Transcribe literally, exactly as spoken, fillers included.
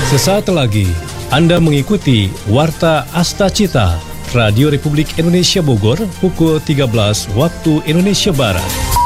Sesaat lagi Anda mengikuti Warta Asta Cita, Radio Republik Indonesia Bogor, pukul tiga belas waktu Indonesia Barat.